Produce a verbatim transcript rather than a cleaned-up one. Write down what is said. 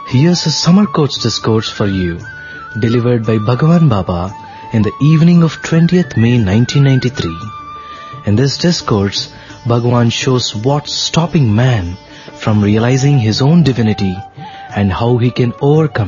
Here's a summer coach discourse for you, delivered by Bhagavan Baba in the evening of twentieth May nineteen ninety-three. In this discourse, Bhagavan shows what's stopping man from realizing his own divinity and how he can overcome